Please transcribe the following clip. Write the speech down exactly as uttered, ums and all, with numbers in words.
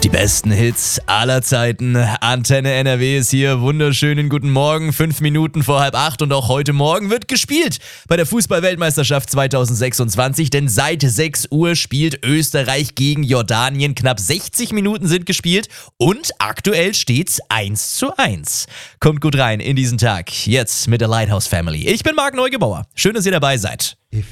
Die besten Hits aller Zeiten. Antenne N R W ist hier. Wunderschönen guten Morgen. Fünf Minuten vor halb acht und auch heute Morgen wird gespielt bei der Fußball-Weltmeisterschaft zwanzig sechsundzwanzig. Denn seit sechs Uhr spielt Österreich gegen Jordanien. Knapp sechzig Minuten sind gespielt und aktuell steht's eins zu eins. Kommt gut rein in diesen Tag. Jetzt mit der Lighthouse Family. Ich bin Marc Neugebauer. Schön, dass ihr dabei seid.